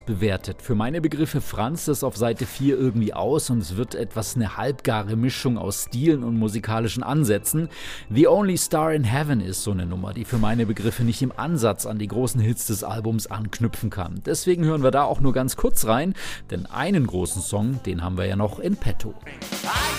bewertet. Für meine Begriffe franzt es auf Seite 4 irgendwie aus und es wird etwas eine halbgare Mischung aus Stilen und musikalischen Ansätzen. The Only Star in Heaven ist so eine Nummer, die für meine Begriffe nicht im Ansatz an die großen Hits des Albums anknüpfen kann. Deswegen hören wir da auch nur ganz kurz rein, denn einen großen Song, den haben wir ja noch in petto.